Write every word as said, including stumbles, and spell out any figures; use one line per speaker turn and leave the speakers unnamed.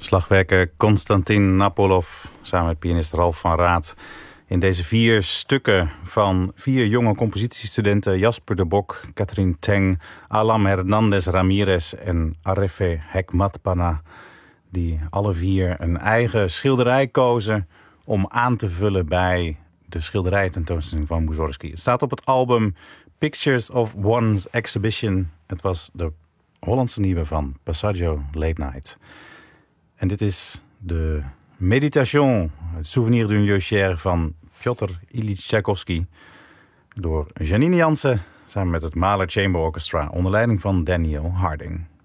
Slagwerker Konstantin Napolov samen met pianist Ralf van Raat. In deze vier stukken van vier jonge compositiestudenten Jasper de Bok, Catherine Teng, Alam Hernandez Ramirez en Arefe Hekmatpana. Die alle vier een eigen schilderij kozen om aan te vullen bij de schilderijtentoonstelling van Mussorgsky. Het staat op het album Pictures of One's Exhibition. Het was de Hollandse nieuwe van Passaggio Late Night. En dit is de Méditation, het souvenir d'une lieu cher van Piotr Ilyich Tchaikovsky, door Janine Jansen samen met het Mahler Chamber Orchestra onder leiding van Daniel Harding.